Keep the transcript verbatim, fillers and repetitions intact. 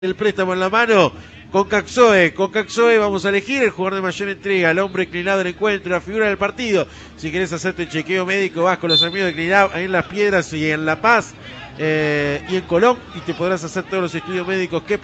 el préstamo en la mano con Caxoe. Con Caxoe vamos a elegir el jugador de mayor entrega, el hombre inclinado del encuentro, la figura del partido. Si querés hacerte el chequeo médico, vas con los amigos de Clinab ahí en Las Piedras y en La Paz eh, y en Colón, y te podrás hacer todos los estudios médicos que